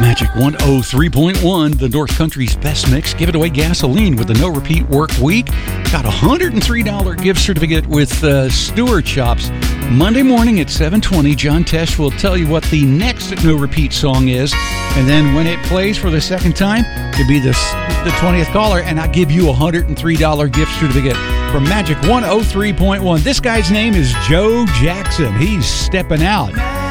Magic 103.1, the North Country's best mix. Give it away gasoline with the no repeat work week. Got a $103 gift certificate with Stewart Chops. Monday morning at 7:20, John Tesh will tell you what the next no repeat song is. And then when it plays for the second time, it'll be the 20th caller, and I'll give you a $103 gift certificate from Magic 103.1. This guy's name is Joe Jackson. He's stepping out.